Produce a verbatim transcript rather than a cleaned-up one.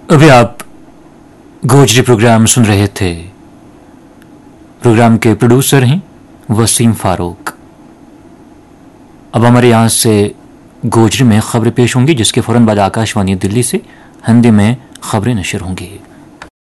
अभी आप गोजरी प्रोग्राम सुन रहे थे। प्रोग्राम के प्रोड्यूसर हैं वसीम फारूक। अब हमारे यहाँ से गोजरी में खबरें पेश होंगी, जिसके फौरन बाद आकाशवाणी दिल्ली से हिंदी में खबरें नशर होंगी।